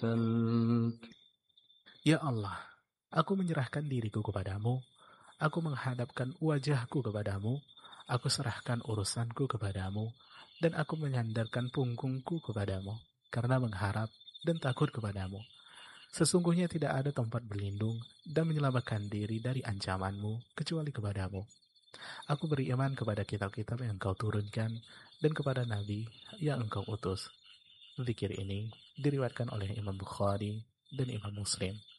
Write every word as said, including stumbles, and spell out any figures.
توكلت. Ya Allah, aku menyerahkan diriku kepadamu, aku menghadapkan wajahku kepadamu, aku serahkan urusanku kepadamu, dan aku menyandarkan punggungku kepadamu, karena mengharap dan takut kepadamu. Sesungguhnya tidak ada tempat berlindung dan menyelamatkan diri dari ancamanmu kecuali kepadamu. Aku beriman kepada kitab-kitab yang engkau turunkan dan kepada nabi yang engkau utus. Zikir ini diriwayatkan oleh Imam Bukhari dan Imam Muslim.